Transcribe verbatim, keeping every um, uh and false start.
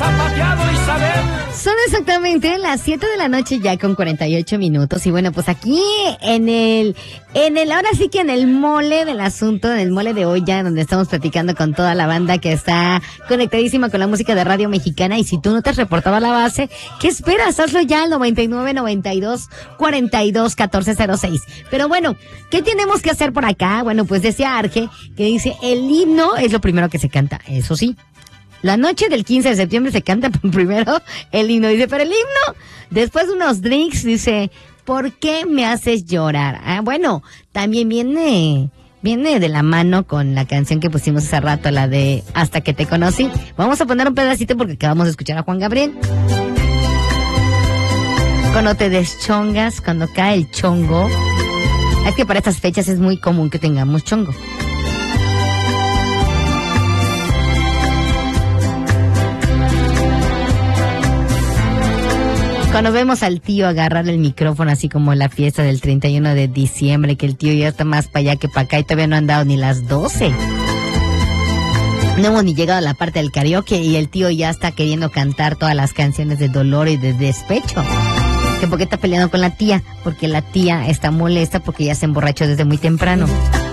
zapateado, Isabel. Son exactamente las siete de la noche ya con cuarenta y ocho minutos. Y bueno, pues aquí en el, en el, ahora sí que en el mole del asunto, en el mole de hoy ya, donde estamos platicando con toda la banda que está conectadísima con la música de Radio Mexicana. Y si tú no te has reportado a la base, ¿qué esperas? Hazlo ya al noventa y nueve, noventa y dos, cuarenta y dos, catorce cero seis. Pero bueno, ¿qué tenemos que hacer por acá? Bueno, pues decía Arge que dice, el himno es lo primero que se canta, eso sí. La noche del quince de septiembre se canta primero el himno. Dice, pero el himno, después de unos drinks, dice, ¿por qué me haces llorar? Ah, bueno, también viene, viene de la mano con la canción que pusimos hace rato, la de Hasta que te conocí. Vamos a poner un pedacito porque acabamos de escuchar a Juan Gabriel. Cuando te deschongas, cuando cae el chongo. Es que para estas fechas es muy común que tengamos chongo. Cuando vemos al tío agarrar el micrófono así como en la fiesta del treinta y uno de diciembre, que el tío ya está más para allá que para acá y todavía no han dado ni las doce. No hemos ni llegado a la parte del karaoke y el tío ya está queriendo cantar todas las canciones de dolor y de despecho. Que porque está peleando con la tía, porque la tía está molesta porque ya se emborrachó desde muy temprano.